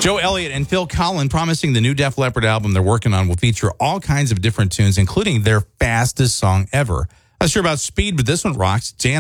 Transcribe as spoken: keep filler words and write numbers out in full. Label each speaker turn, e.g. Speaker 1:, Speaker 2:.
Speaker 1: Joe Elliott and Phil Collen promising the new Def Leppard album they're working on will feature all kinds of different tunes, including their fastest song ever. Not sure about speed, but this one rocks. Dan